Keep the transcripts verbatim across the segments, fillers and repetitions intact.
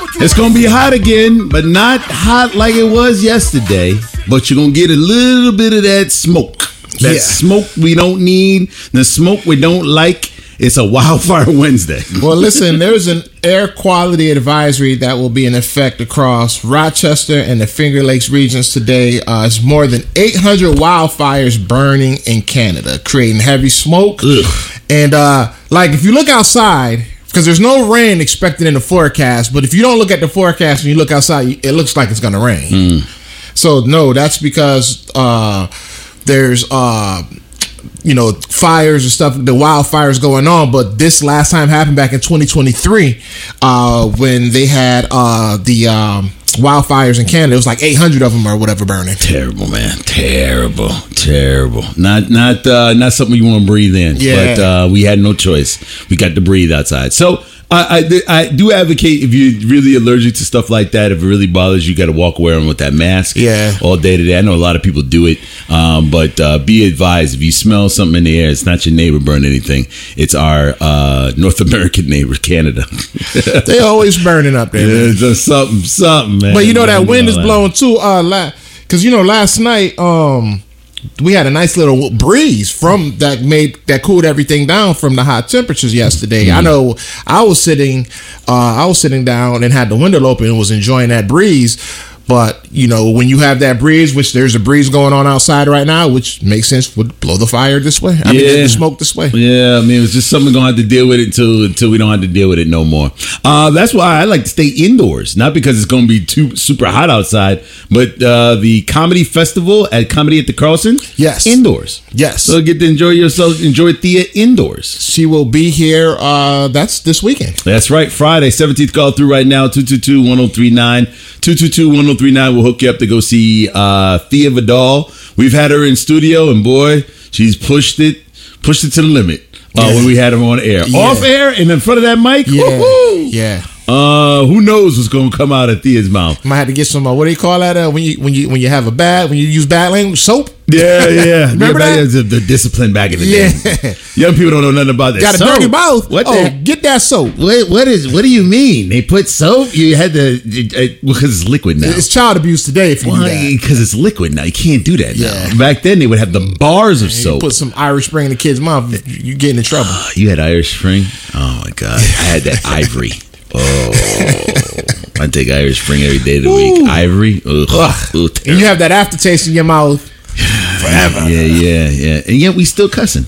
It's going to be hot again, but not hot like it was yesterday. But you're going to get a little bit of that smoke. That yeah. smoke we don't need, the smoke we don't like. It's a wildfire Wednesday. Well, listen, there's an air quality advisory that will be in effect across Rochester and the Finger Lakes regions today. Uh, it's more than eight hundred wildfires burning in Canada, creating heavy smoke. Ugh. And uh, like if you look outside, because there's no rain expected in the forecast, but if you don't look at the forecast and you look outside, it looks like it's going to rain. Mm. So, no, that's because uh, there's... Uh, you know, fires and stuff, the wildfires going on. But this last time happened back in twenty twenty-three uh, when they had uh, the um, wildfires in Canada. It was like eight hundred of them or whatever burning. Terrible, man. Terrible. Terrible. Not not uh, not something you want to breathe in. Yeah. But uh, we had no choice. We got to breathe outside. So I, I, I do advocate if you're really allergic to stuff like that, if it really bothers you, you got to walk wearing with that mask yeah. all day today. I know a lot of people do it, um, but uh, be advised, if you smell something in the air, it's not your neighbor burn anything. It's our uh, North American neighbor, Canada. They always burning up there. Yeah, just something, something, man. But you know that wind is blowing too. Uh, because, you know, last night... um. we had a nice little breeze from that made that cooled everything down from the hot temperatures yesterday. Mm-hmm. I know I was sitting, uh, I was sitting down and had the window open and was enjoying that breeze. But, you know, when you have that breeze, which there's a breeze going on outside right now, which makes sense, would blow the fire this way. I yeah. mean, the smoke this way. Yeah, I mean, it's just something we're going to have to deal with it until, until we don't have to deal with it no more. Uh, that's why I like to stay indoors, not because it's going to be too super hot outside, but uh, the comedy festival at Comedy at the Carlson, yes, indoors. Yes. So get to enjoy yourself, enjoy Thea indoors. She will be here, uh, that's this weekend. That's right, Friday, seventeenth call through right now, two two two, one oh three nine, two two two, one oh three nine. We'll hook you up to go see uh, Thea Vidal. We've had her in studio, and boy, she's pushed it, pushed it to the limit uh, yeah. when we had her on air. Yeah. Off air and in front of that mic, yeah, woo-hoo. yeah. Uh, who knows what's gonna come out of Thea's mouth? Might have to get some. Uh, what do you call that? Uh, when you when you when you have a bad when you use bad language, soap. Yeah, yeah. Remember yeah, that? The, the discipline back in the yeah. day. Young people don't know nothing about that. Got a soap. dirty mouth. What? Oh, the? Get that soap. Wait, what is? What do you mean? They put soap? You had to because uh, it's liquid now. It's child abuse today. If you well, do that, because it's liquid now, you can't do that yeah. now. Back then, they would have the bars of you soap. Put some Irish Spring in the kid's mouth, you getting in trouble. You had Irish Spring? Oh my God, I had that Ivory. Oh, I take Irish Spring every day of the week. Ooh. Ivory, ugh. Ugh. Ooh, and you have that aftertaste in your mouth forever. Yeah, yeah, yeah. And yet we still cussing.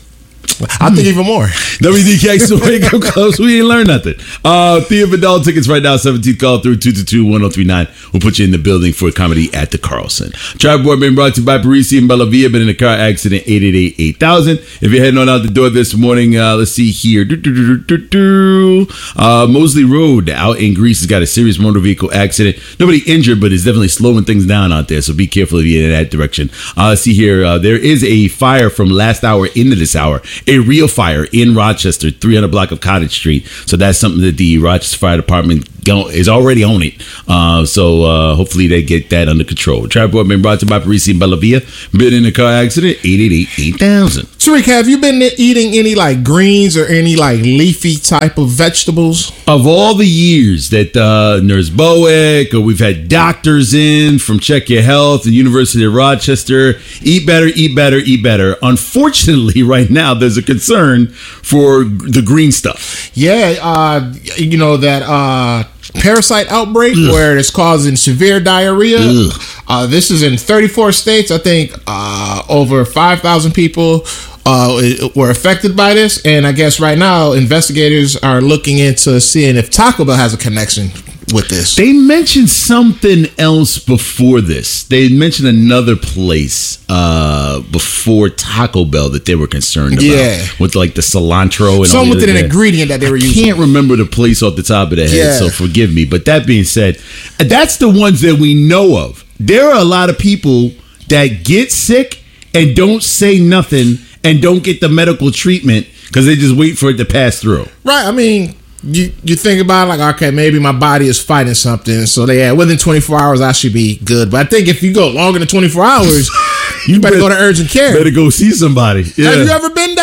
I think even more. W D K so wake up close. We ain't learned nothing. Uh, Thea Vidal tickets right now. seventeenth call through two two two, one oh three nine. We'll put you in the building for Comedy at the Carlson. Travel Board being brought to you by Parisi and Bella Via. Been in a car accident. eight eight eight, eight thousand. If you're heading on out the door this morning, uh, let's see here. Do, do, do, do, do. Uh, Mosley Road out in Greece has got a serious motor vehicle accident. Nobody injured, but it's definitely slowing things down out there. So be careful if you're in that direction. Uh, let's see here. Uh, there is a fire from last hour into this hour. A real fire in Rochester, three hundred block of Cottage Street. So that's something that the Rochester Fire Department is already on it. Uh, so uh, hopefully they get that under control. Traffic Board been brought to you by Parisi and Bella Via. Been in a car accident, eight eight eight, eight thousand. Tariq, have you been eating any like greens or any like leafy type of vegetables? Of all the years that uh, Nurse Bowick, or we've had doctors in from Check Your Health and University of Rochester, eat better, eat better, eat better. Unfortunately, right now, there's a concern for the green stuff. Yeah, uh, you know, that uh, parasite outbreak Ugh. where it's causing severe diarrhea. Uh, this is in thirty-four states. I think uh, over five thousand people uh, were affected by this. And I guess right now, investigators are looking into seeing if Taco Bell has a connection with this. They mentioned something else before this. They mentioned another place uh, before Taco Bell that they were concerned about. Yeah. With like the cilantro and Some all with an that. ingredient that they were I using. I can't remember the place off the top of the head, yeah. so forgive me. But that being said, that's the ones that we know of. There are a lot of people that get sick and don't say nothing and don't get the medical treatment because they just wait for it to pass through. Right. I mean, you you think about it like, okay, maybe my body is fighting something, so they yeah, within twenty-four hours I should be good. But I think if you go longer than twenty-four hours, you better, better go to urgent care. Better go see somebody. Yeah. Have you ever been that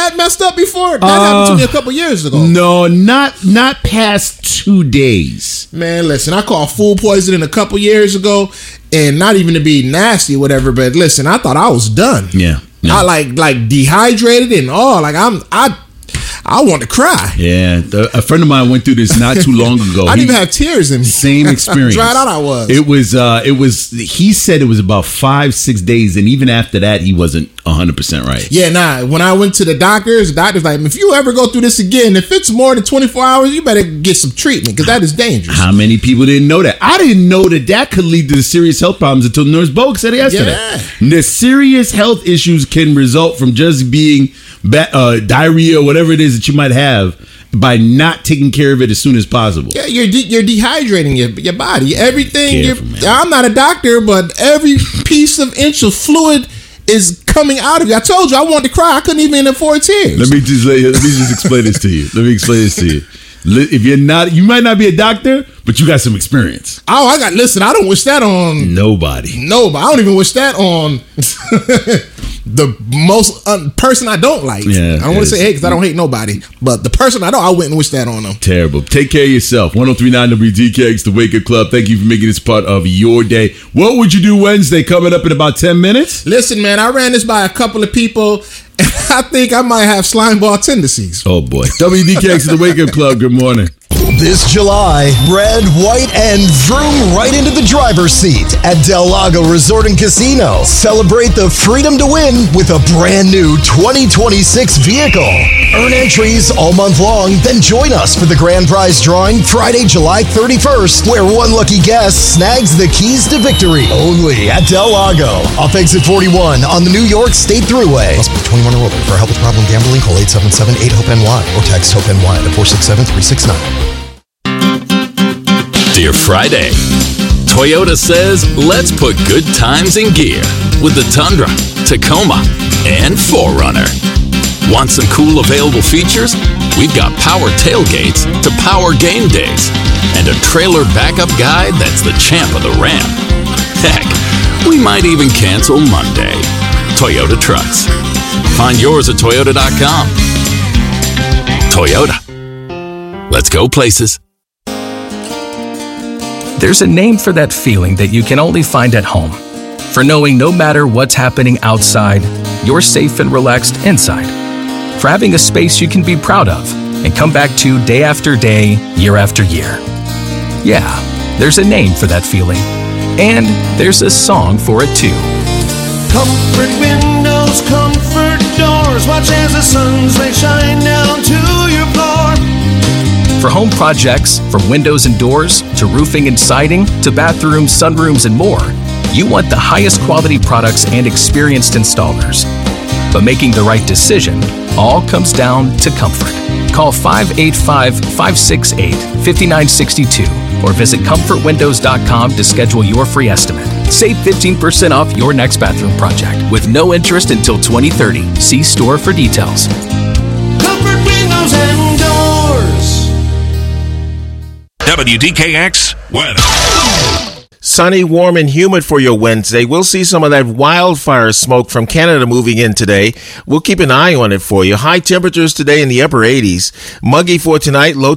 that messed up before? That Uh, happened to me a couple years ago. No, not not past two days. Man, listen, I caught food poisoning a couple years ago, and not even to be nasty or whatever, but listen, I thought I was done. Yeah. yeah. I like like dehydrated and all. Like I'm I I want to cry. Yeah, the, a friend of mine went through this not too long ago. I didn't He- even have tears in me. Same experience. Dried out I was. It was. Uh, it was. He said it was about five, six days, and even after that, he wasn't a hundred percent right. Yeah, nah. When I went to the doctors, the doctor's like, if you ever go through this again, if it's more than twenty-four hours, you better get some treatment because that is dangerous. How many people didn't know that? I didn't know that that could lead to serious health problems until Nurse Bogue said it yesterday. Yeah. The serious health issues can result from just being ba- uh, diarrhea or whatever it is that you might have by not taking care of it as soon as possible. Yeah, you're de- you're dehydrating your your body. Everything. Careful, You're, man. I'm not a doctor, but every piece of inch of fluid is coming out of you. I told you I wanted to cry. I couldn't even afford tears. Let me just let, let me just explain this to you. Let me explain this to you. Li- If you're not, you might not be a doctor, but you got some experience. Oh, I got. Listen, I don't wish that on Nobody. no, but I don't even wish that on the most un- person I don't like. Yeah, I don't want it's- to say hate because I don't hate nobody, but the person I know, I wouldn't wish that on them. Terrible. Take care of yourself. one oh three point nine W D K X, the Wake Up Club. Thank you for making this part of your day. What would you do Wednesday coming up in about ten minutes? Listen, man, I ran this by a couple of people, and I think I might have slime ball tendencies. Oh, boy. W D K X, the Wake Up Club. Good morning. This July, red, white, and vroom right into the driver's seat at Del Lago Resort and Casino. Celebrate the freedom to win with a brand new twenty twenty-six vehicle. Earn entries all month long, then join us for the grand prize drawing Friday, July thirty-first, where one lucky guest snags the keys to victory. Only at Del Lago. Off exit forty-one on the New York State Thruway. Must be twenty-one or older. For help with problem gambling, call eight seven seven, eight, hope N Y or text HOPE-NY to four six seven, three six nine. Dear Friday, Toyota says let's put good times in gear with the Tundra, Tacoma, and four runner. Want some cool available features? We've got power tailgates to power game days and a trailer backup guide that's the champ of the ramp. Heck, we might even cancel Monday. Toyota Trucks. Find yours at toyota dot com. Toyota. Let's go places. There's a name for that feeling that you can only find at home. For knowing no matter what's happening outside, you're safe and relaxed inside. For having a space you can be proud of and come back to day after day, year after year. Yeah, there's a name for that feeling. And there's a song for it too. Comfort windows, comfort doors. Watch as the sun's rays shine down to your floor. For home projects, from windows and doors, to roofing and siding, to bathrooms, sunrooms, and more, you want the highest quality products and experienced installers. But making the right decision all comes down to comfort. Call five eight five, five six eight, five nine six two or visit comfort windows dot com to schedule your free estimate. Save fifteen percent off your next bathroom project with no interest until twenty thirty. See store for details. Comfort windows and doors. W D K X weather. Sunny, warm, and humid for your Wednesday. We'll see some of that wildfire smoke from Canada moving in today. We'll keep an eye on it for you. High temperatures today in the upper eighties. Muggy for tonight, low